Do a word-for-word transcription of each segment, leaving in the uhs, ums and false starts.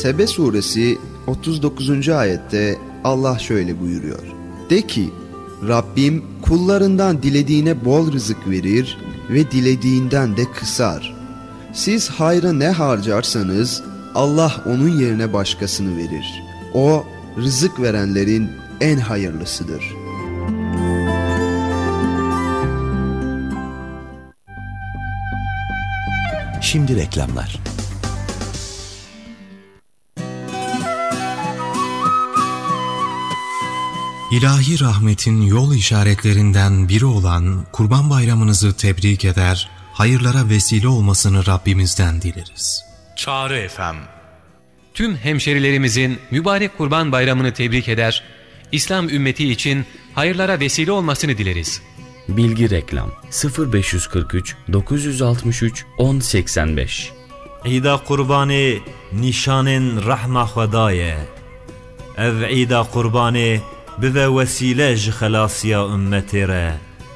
Sebe suresi otuz dokuzuncu ayette Allah şöyle buyuruyor. De ki, Rabbim kullarından dilediğine bol rızık verir ve dilediğinden de kısar. Siz hayrı ne harcarsanız Allah onun yerine başkasını verir. O rızık verenlerin en hayırlısıdır. Şimdi reklamlar. İlahi rahmetin yol işaretlerinden biri olan Kurban Bayramınızı tebrik eder, hayırlara vesile olmasını Rabbimizden dileriz. Çağrı F M. Tüm hemşerilerimizin mübarek Kurban Bayramını tebrik eder, İslam ümmeti için hayırlara vesile olmasını dileriz. Bilgi reklam sıfır beş kırk üç dokuz altı üç on seksen beş. İda kurbanı nişanın rahma Xudaye. Ev İda kurbanı bive vesile ji xelasiya ümmeti re.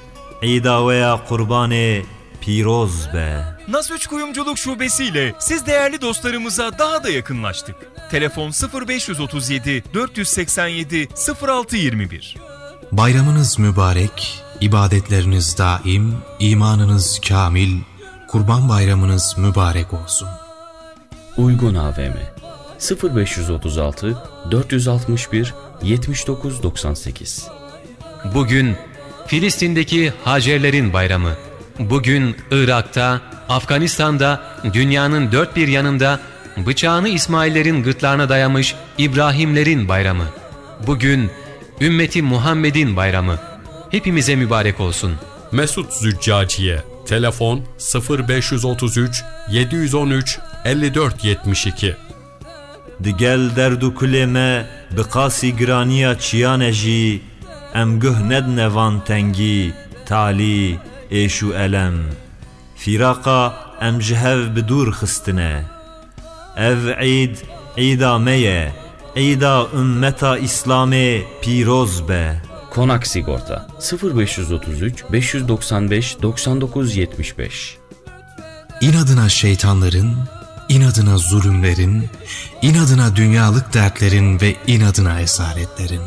İda veya kurbanı piroz be. Nas üç Kuyumculuk Şubesi ile siz değerli dostlarımıza daha da yakınlaştık. Telefon sıfır beş otuz yedi dört seksen yedi sıfır altı yirmi bir. Bayramınız mübarek, ibadetleriniz daim, imanınız kamil, Kurban Bayramınız mübarek olsun. Uygun A V M sıfır beş otuz altı dört altı bir yetmiş dokuz doksan sekiz. Bugün Filistin'deki Hacerlerin bayramı. Bugün Irak'ta, Afganistan'da, dünyanın dört bir yanında bıçağını İsmail'lerin gırtlarına dayamış İbrahimlerin bayramı. Bugün ümmeti Muhammed'in bayramı. Hepimize mübarek olsun. Mesut Züccaciye. Telefon sıfır beş otuz üç yedi on üç elli dört yetmiş iki. Digel derdu kuleme biqasi graniya çiyaneji em guh ned nevan tengi tali eşu elem firaka em jihev bidur xistine ev id ida meye ida ümmeta İslami piroz be. Konak Sigorta sıfır beş otuz üç beş doksan beş doksan dokuz yetmiş beş. İnadına şeytanların, inadına zulümlerin, inadına dünyalık dertlerin ve inadına esaretlerin.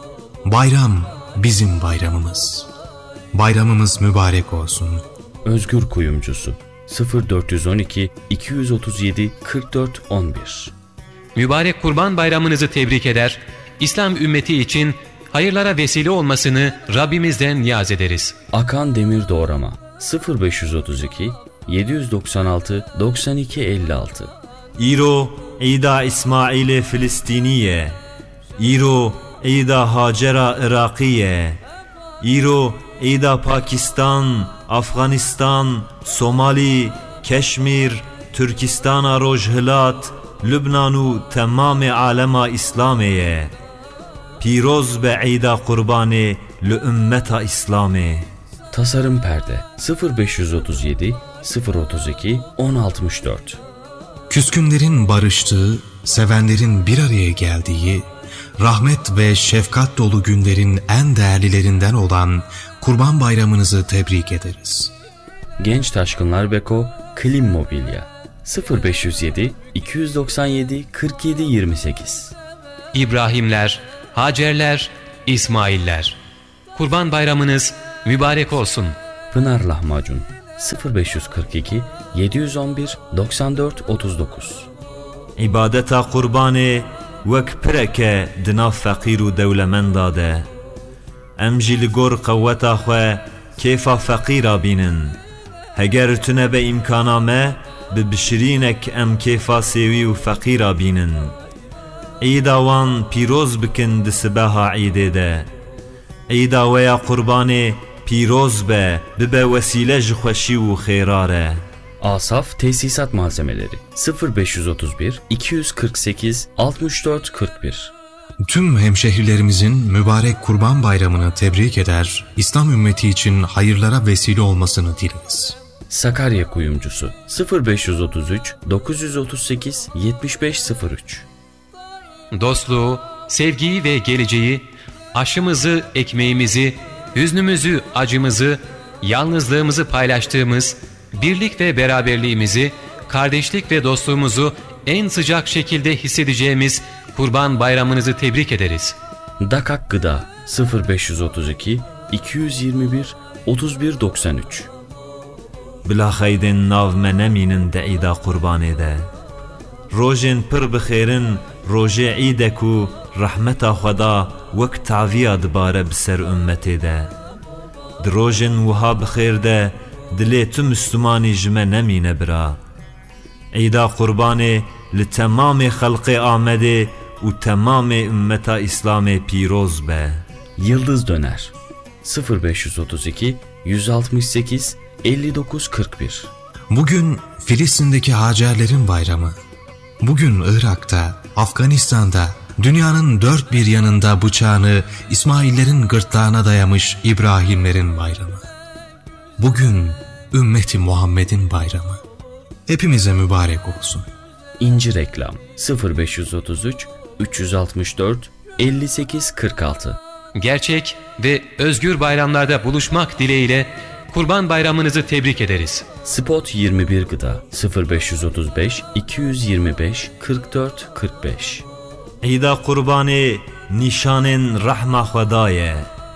Bayram bizim bayramımız. Bayramımız mübarek olsun. Özgür Kuyumcusu sıfır dört on iki iki otuz yedi kırk dört on bir. Mübarek Kurban Bayramınızı tebrik eder, İslam ümmeti için hayırlara vesile olmasını Rabbimizden niyaz ederiz. Akan Demir Doğrama sıfır beş otuz iki yedi doksan altı doksan iki elli altı. İro İda İsmail Filistiniye. İro İda Hacera Irakiye. İro İda Pakistan, Afganistan, Somali, Keşmir, Türkistan, Rojhilat, Lübnanu tamam alema İslamiye. Piroz be İda kurbanı li ümmeta İslami. Tasarım Perde sıfır beş otuz yedi sıfır otuz iki on altmış dört. Küskünlerin barıştığı, sevenlerin bir araya geldiği, rahmet ve şefkat dolu günlerin en değerlilerinden olan Kurban Bayramınızı tebrik ederiz. Genç Taşkınlar Beko Klim Mobilya sıfır beş yedi iki doksan yedi kırk yedi yirmi sekiz. İbrahimler, Hacerler, İsmailler. Kurban Bayramınız mübarek olsun. Pınar Lahmacun sıfır beş kırk iki yedi on bir doksan dört otuz dokuz. İbadeta kurbanı vek pireke dina fakiru devlemenda de. Em jî li gor qewweta xwe kêfa fekîra bînin. Heger tune be imkana me bi bişirînek em kêfa sêwî û fekîra bînin. Îda wan pîroz bikin di sibeha îdê de. Îda weya qurbanê pîroz be bibe vesîle ji xweşî û xêra re. Asaf Tesisat Malzemeleri sıfır beş otuz bir iki kırk sekiz altmış dört kırk bir. Tüm hemşehrilerimizin mübarek Kurban Bayramını tebrik eder, İslam ümmeti için hayırlara vesile olmasını dileriz. Sakarya Kuyumcusu sıfır beş otuz üç dokuz otuz sekiz yetmiş beş sıfır üç. Dostluğu, sevgiyi ve geleceği, aşımızı, ekmeğimizi, hüznümüzü, acımızı, yalnızlığımızı paylaştığımız, birlik ve beraberliğimizi, kardeşlik ve dostluğumuzu en sıcak şekilde hissedeceğimiz Kurban Bayramınızı tebrik ederiz. Dakak Gıda sıfır beş otuz iki iki yüz yirmi bir otuz bir doksan üç. بلا خەیدن ناومە نەمینن دە ئیدا قوربانێدە ڕۆژێن پڕ بخێرن ڕۆژێ عیدەک و ڕەحمەتا خەدا وەک تاڤیا دبارە بسەر ئوممەتێدە درۆژن وها بخێردە دلێ تو مسلمانی ژمە نەمینە برا عیدا قوربانێ li temamê xelqê Amedê û temamê ümmeta İslamê pîroz be. Yıldız Döner sıfır beş otuz iki yüz altmış sekiz elli dokuz kırk bir. Bugün Filistin'deki Hacerlerin bayramı. Bugün Irak'ta, Afganistan'da, dünyanın dört bir yanında bıçağını İsmail'lerin gırtlağına dayamış İbrahimlerin bayramı. Bugün ümmeti Muhammed'in bayramı. Hepimize mübarek olsun. İnci Reklam sıfır beş otuz üç üç yüz altmış dört elli sekiz kırk altı. Gerçek ve özgür bayramlarda buluşmak dileğiyle Kurban Bayramınızı tebrik ederiz. Spot yirmi bir Gıda sıfır beş otuz beş iki yüz yirmi beş kırk dört kırk beş. Eyda qurbanê nîşanên rehma Xwedayê.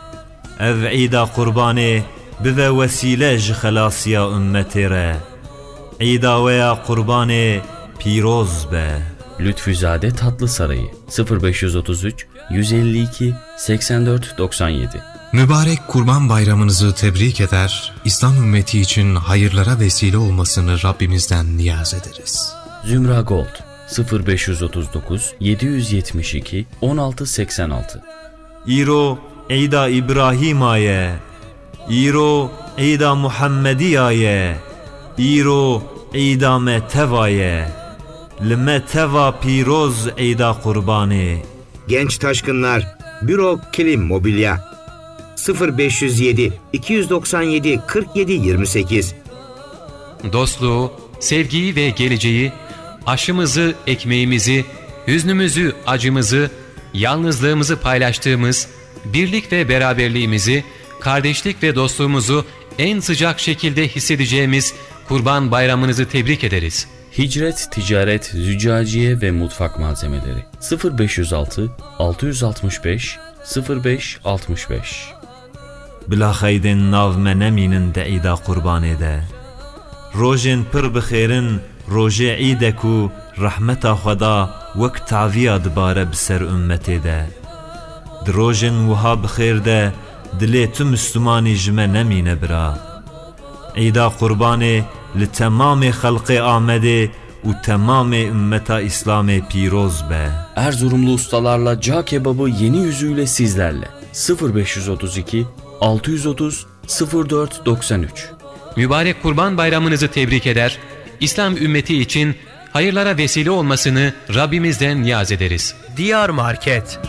Ev eyda qurbanê bive vesîle ji xelasiya ümmetê re. Eyda weya qurbanê pîroz be. Lütfüzade Tatlı Sarayı sıfır beş otuz üç yüz elli iki seksen dört doksan yedi. Mübarek Kurban Bayramınızı tebrik eder, İslam ümmeti için hayırlara vesile olmasını Rabbimizden niyaz ederiz. Zümra Gold sıfır beş otuz dokuz yedi yüz yetmiş iki on altı seksen altı. İro eyda İbrahim'aye, İro eyda Muhammediyaye, İro eyda me tevaye, lime teva pîroz eyda qurbanê. Genç taşkınlar, Büro Kilim Mobilya sıfır beş yüz yedi iki yüz doksan yedi kırk yedi yirmi sekiz. Dostluğu, sevgiyi ve geleceği, aşımızı, ekmeğimizi, hüznümüzü, acımızı, yalnızlığımızı paylaştığımız, birlik ve beraberliğimizi, kardeşlik ve dostluğumuzu en sıcak şekilde hissedeceğimiz Kurban Bayramınızı tebrik ederiz. Hicret, ticaret, züccaciye ve mutfak malzemeleri sıfır beş yüz altı altı yüz altmış beş sıfır beş altmış beş. Bila xeydên nav me nemînin de eyda qurbanê de. Rojên pir bixêrin rojê îdek û rehmeta Xweda wek taviya dibare bi ser ümmetê de. Di rojên wiha bixêr de dilê tu Müslümanî ji me nemîne bira. Eyda qurbanê li temamê xelqê Amedê û temamê ümmeta İslamê pîroz be. Erzurumlu ustalarla cağ kebabı yeni yüzüyle sizlerle sıfır beş otuz iki altı yüz otuz sıfır dört doksan üç. Mübarek Kurban Bayramınızı tebrik eder, İslam ümmeti için hayırlara vesile olmasını Rabbimizden niyaz ederiz. Diyar Market